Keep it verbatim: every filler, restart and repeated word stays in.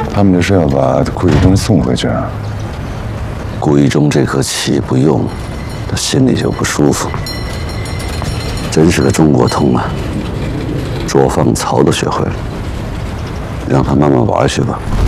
他们这是要把顾一中送回去啊？ 顾一中这颗气不用，他心里就不舒服。真是个中国通啊，捉放曹都学会了，让他慢慢玩去吧。